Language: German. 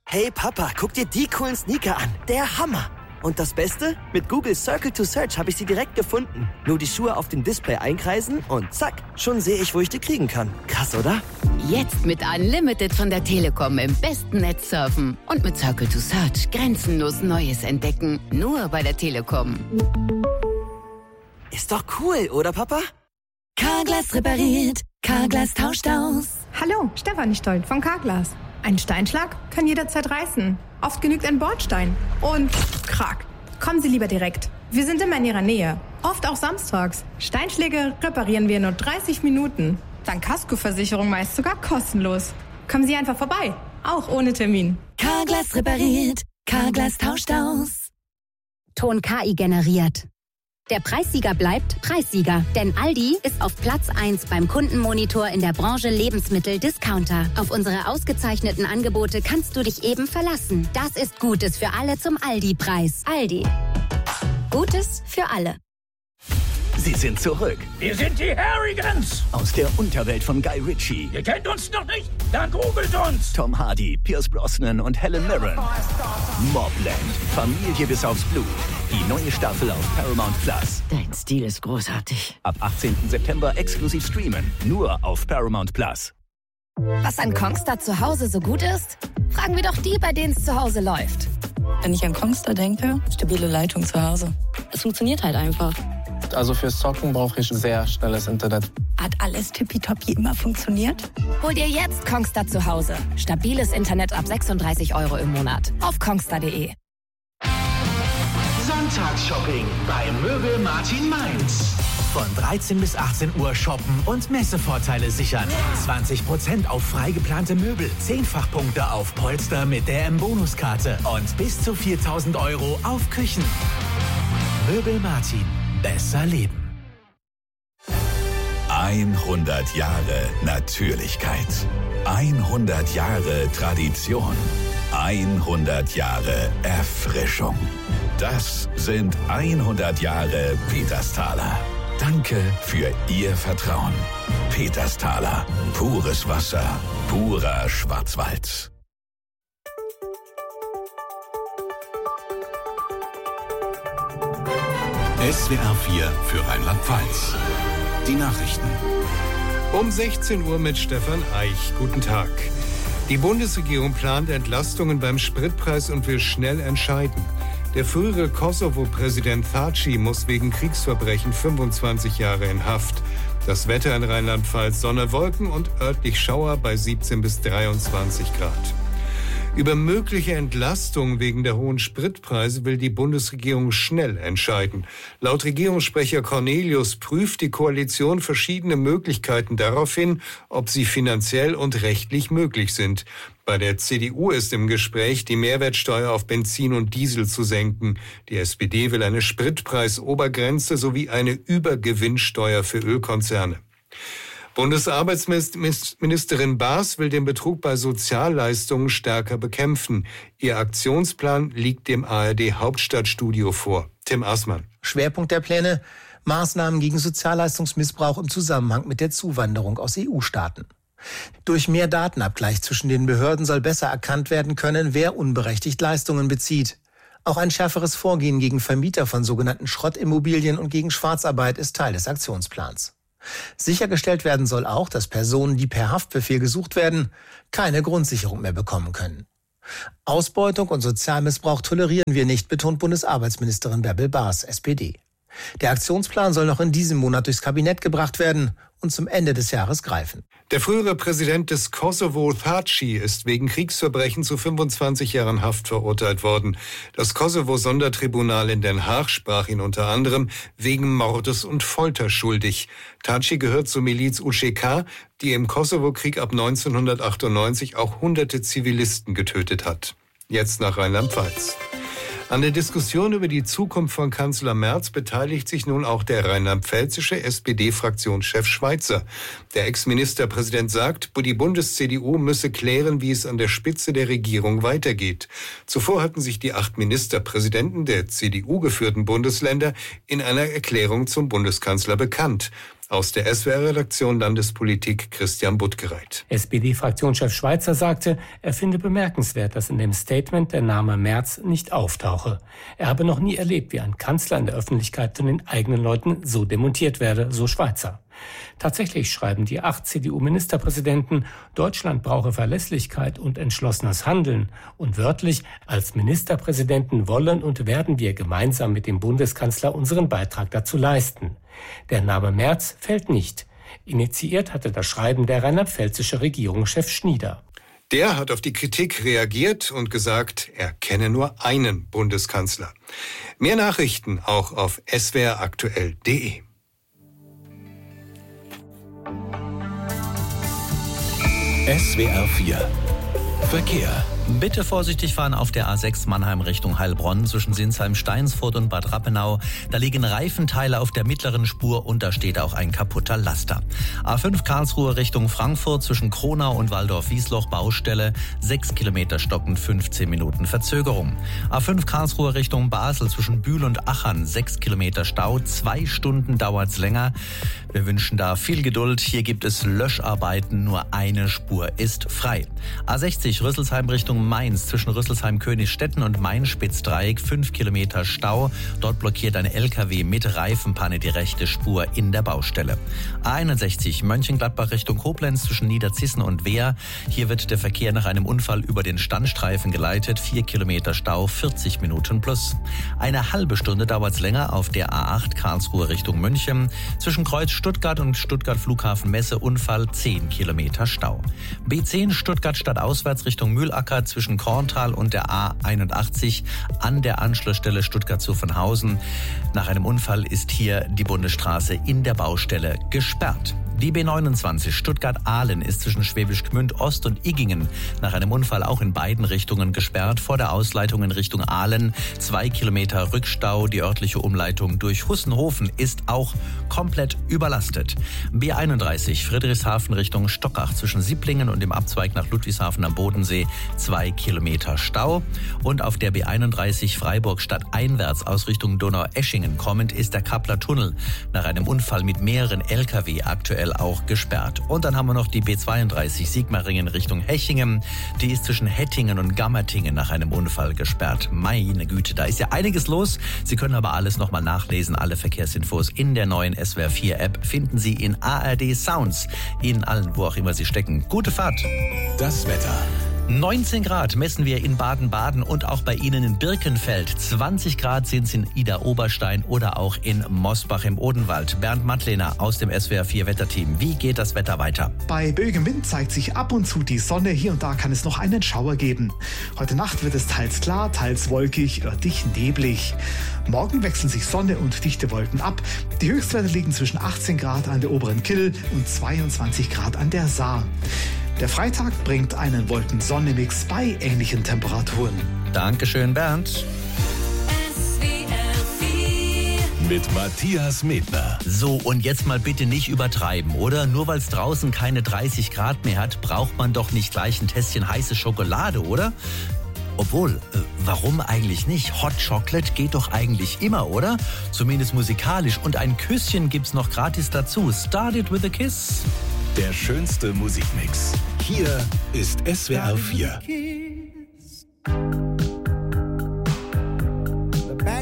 Hey Papa, guck dir die coolen Sneaker an. Der Hammer. Und das Beste? Mit Google Circle to Search habe ich sie direkt gefunden. Nur die Schuhe auf dem Display einkreisen und zack, schon sehe ich, wo ich die kriegen kann. Krass, oder? Jetzt mit Unlimited von der Telekom im besten Netz surfen. Und mit Circle to Search grenzenlos Neues entdecken. Nur bei der Telekom. Ist doch cool, oder Papa? Carglass repariert, Carglass tauscht aus. Hallo, Stefanie Stolt von Carglass. Ein Steinschlag kann jederzeit reißen. Oft genügt ein Bordstein. Und krack. Kommen Sie lieber direkt. Wir sind immer in Ihrer Nähe. Oft auch samstags. Steinschläge reparieren wir in nur 30 Minuten. Dank Kaskoversicherung meist sogar kostenlos. Kommen Sie einfach vorbei. Auch ohne Termin. Carglass repariert, Carglass tauscht aus. Ton KI generiert. Der Preissieger bleibt Preissieger, denn Aldi ist auf Platz 1 beim Kundenmonitor in der Branche Lebensmittel-Discounter. Auf unsere ausgezeichneten Angebote kannst du dich eben verlassen. Das ist Gutes für alle zum Aldi-Preis. Aldi. Gutes für alle. Sie sind zurück. Wir sind die Harrigans. Aus der Unterwelt von Guy Ritchie. Ihr kennt uns noch nicht? Dann googelt uns. Tom Hardy, Pierce Brosnan und Helen Mirren. Mobland. Familie bis aufs Blut. Die neue Staffel auf Paramount Plus. Dein Stil ist großartig. Ab 18. September exklusiv streamen. Nur auf Paramount Plus. Was an Kongstar zu Hause so gut ist? Fragen wir doch die, bei denen es zu Hause läuft. Wenn ich an Kongstar denke, stabile Leitung zu Hause. Es funktioniert halt einfach. Also fürs Zocken brauche ich sehr schnelles Internet. Hat alles tippitoppi immer funktioniert? Hol dir jetzt Kongstar zu Hause. Stabiles Internet ab 36 € im Monat. Auf kongstar.de. Sonntagsshopping bei Möbel Martin Mainz. Von 13 bis 18 Uhr shoppen und Messevorteile sichern. 20% auf frei geplante Möbel, 10-fach-Punkte auf Polster mit der M-Bonuskarte und bis zu 4.000 € auf Küchen. Möbel Martin. Besser leben. 100 Jahre Natürlichkeit. 100 Jahre Tradition. 100 Jahre Erfrischung. Das sind 100 Jahre Petersthaler. Danke für Ihr Vertrauen. Petersthaler. Pures Wasser. Purer Schwarzwald. SWR 4 für Rheinland-Pfalz. Die Nachrichten. Um 16 Uhr mit Stefan Eich. Guten Tag. Die Bundesregierung plant Entlastungen beim Spritpreis und will schnell entscheiden. Der frühere Kosovo-Präsident Thaci muss wegen Kriegsverbrechen 25 Jahre in Haft. Das Wetter in Rheinland-Pfalz: Sonne, Wolken und örtlich Schauer bei 17 bis 23 Grad. Über mögliche Entlastungen wegen der hohen Spritpreise will die Bundesregierung schnell entscheiden. Laut Regierungssprecher Cornelius prüft die Koalition verschiedene Möglichkeiten darauf hin, ob sie finanziell und rechtlich möglich sind. Bei der CDU ist im Gespräch, die Mehrwertsteuer auf Benzin und Diesel zu senken. Die SPD will eine Spritpreisobergrenze sowie eine Übergewinnsteuer für Ölkonzerne. Bundesarbeitsministerin Baas will den Betrug bei Sozialleistungen stärker bekämpfen. Ihr Aktionsplan liegt dem ARD-Hauptstadtstudio vor. Tim Aßmann. Schwerpunkt der Pläne: Maßnahmen gegen Sozialleistungsmissbrauch im Zusammenhang mit der Zuwanderung aus EU-Staaten. Durch mehr Datenabgleich zwischen den Behörden soll besser erkannt werden können, wer unberechtigt Leistungen bezieht. Auch ein schärferes Vorgehen gegen Vermieter von sogenannten Schrottimmobilien und gegen Schwarzarbeit ist Teil des Aktionsplans. Sichergestellt werden soll auch, dass Personen, die per Haftbefehl gesucht werden, keine Grundsicherung mehr bekommen können. Ausbeutung und Sozialmissbrauch tolerieren wir nicht, betont Bundesarbeitsministerin Bärbel Baas, SPD. Der Aktionsplan soll noch in diesem Monat durchs Kabinett gebracht werden und zum Ende des Jahres greifen. Der frühere Präsident des Kosovo, Thaci, ist wegen Kriegsverbrechen zu 25 Jahren Haft verurteilt worden. Das Kosovo-Sondertribunal in Den Haag sprach ihn unter anderem wegen Mordes und Folter schuldig. Thaci gehört zur Miliz UÇK, die im Kosovo-Krieg ab 1998 auch hunderte Zivilisten getötet hat. Jetzt nach Rheinland-Pfalz. An der Diskussion über die Zukunft von Kanzler Merz beteiligt sich nun auch der rheinland-pfälzische SPD-Fraktionschef Schweizer. Der Ex-Ministerpräsident sagt, die Bundes-CDU müsse klären, wie es an der Spitze der Regierung weitergeht. Zuvor hatten sich die 8 Ministerpräsidenten der CDU-geführten Bundesländer in einer Erklärung zum Bundeskanzler bekannt. Aus der SWR-Redaktion Landespolitik Christian Buttgereit. SPD-Fraktionschef Schweizer sagte, er finde bemerkenswert, dass in dem Statement der Name Merz nicht auftauche. Er habe noch nie erlebt, wie ein Kanzler in der Öffentlichkeit von den eigenen Leuten so demontiert werde, so Schweizer. Tatsächlich schreiben die 8 CDU-Ministerpräsidenten, Deutschland brauche Verlässlichkeit und entschlossenes Handeln. Und wörtlich, als Ministerpräsidenten wollen und werden wir gemeinsam mit dem Bundeskanzler unseren Beitrag dazu leisten. Der Name Merz fällt nicht. Initiiert hatte das Schreiben der rheinland-pfälzische Regierungschef Schnieder. Der hat auf die Kritik reagiert und gesagt, er kenne nur einen Bundeskanzler. Mehr Nachrichten auch auf swraktuell.de. SWR 4 Verkehr. Bitte vorsichtig fahren auf der A6 Mannheim Richtung Heilbronn zwischen Sinsheim-Steinsfurt und Bad Rappenau. Da liegen Reifenteile auf der mittleren Spur und da steht auch ein kaputter Laster. A5 Karlsruhe Richtung Frankfurt zwischen Kronau und Waldorf-Wiesloch Baustelle. 6 Kilometer stockend, 15 Minuten Verzögerung. A5 Karlsruhe Richtung Basel zwischen Bühl und Achern. 6 Kilometer Stau, 2 Stunden dauert's länger. Wir wünschen da viel Geduld. Hier gibt es Löscharbeiten, nur eine Spur ist frei. A60 Rüsselsheim Richtung Mainz zwischen Rüsselsheim-Königstetten und Main-Spitzdreieck 5 Kilometer Stau. Dort blockiert ein LKW mit Reifenpanne die rechte Spur in der Baustelle. A61 Mönchengladbach Richtung Koblenz zwischen Niederzissen und Wehr. Hier wird der Verkehr nach einem Unfall über den Standstreifen geleitet. 4 Kilometer Stau, 40 Minuten plus. Eine halbe Stunde dauert's länger auf der A8 Karlsruhe Richtung München. Zwischen Kreuz Stuttgart und Stuttgart Flughafen Messe Unfall 10 Kilometer Stau. B10 Stuttgart stadtauswärts Richtung Mühlacker zwischen Korntal und der A81 an der Anschlussstelle Stuttgart-Zuffenhausen. Nach einem Unfall ist hier die Bundesstraße in der Baustelle gesperrt. Die B29 Stuttgart-Ahlen ist zwischen Schwäbisch Gmünd Ost und Iggingen nach einem Unfall auch in beiden Richtungen gesperrt. Vor der Ausleitung in Richtung Ahlen 2 Kilometer Rückstau. Die örtliche Umleitung durch Hussenhofen ist auch komplett überlastet. B31 Friedrichshafen Richtung Stockach zwischen Sieblingen und dem Abzweig nach Ludwigshafen am Bodensee 2 Kilometer Stau. Und auf der B31 Freiburg stadteinwärts aus Richtung Donaueschingen kommend ist der Kappler Tunnel nach einem Unfall mit mehreren Lkw aktuell auch gesperrt. Und dann haben wir noch die B32 Sigmaringen Richtung Hechingen. Die ist zwischen Hettingen und Gammertingen nach einem Unfall gesperrt. Meine Güte, da ist ja einiges los. Sie können aber alles nochmal nachlesen. Alle Verkehrsinfos in der neuen SWR 4 App finden Sie in ARD Sounds. In allen, wo auch immer Sie stecken. Gute Fahrt. Das Wetter. 19 Grad messen wir in Baden-Baden und auch bei Ihnen in Birkenfeld. 20 Grad sind es in Idar-Oberstein oder auch in Mosbach im Odenwald. Bernd Mattlehner aus dem SWR 4 Wetterteam. Wie geht das Wetter weiter? Bei böigem Wind zeigt sich ab und zu die Sonne. Hier und da kann es noch einen Schauer geben. Heute Nacht wird es teils klar, teils wolkig, örtlich neblig. Morgen wechseln sich Sonne und dichte Wolken ab. Die Höchstwerte liegen zwischen 18 Grad an der oberen Kyll und 22 Grad an der Saar. Der Freitag bringt einen Wolken-Sonne-Mix bei ähnlichen Temperaturen. Dankeschön, Bernd. Mit Matthias Medner. So, und jetzt mal bitte nicht übertreiben, oder? Nur weil es draußen keine 30 Grad mehr hat, braucht man doch nicht gleich ein Tässchen heiße Schokolade, oder? Obwohl, warum eigentlich nicht? Hot Chocolate geht doch eigentlich immer, oder? Zumindest musikalisch. Und ein Küsschen gibt's noch gratis dazu. Start it with a kiss. Der schönste Musikmix. Hier ist SWR 4.